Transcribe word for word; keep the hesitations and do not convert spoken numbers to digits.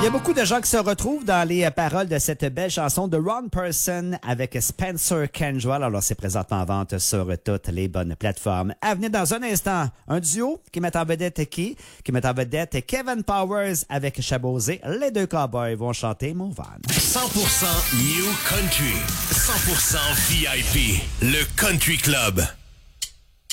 y a beaucoup de gens qui se retrouvent dans les paroles de cette belle chanson de Ron Person avec Spencer Canjwell. Alors, c'est présentement en vente sur toutes les bonnes plateformes. À venir dans un instant, un duo qui met en vedette qui? Qui met en vedette Kevin Powers avec Chabosé. Les deux cowboys vont chanter Move On. cent pour cent New Country. cent pour cent V I P. Le Country Club.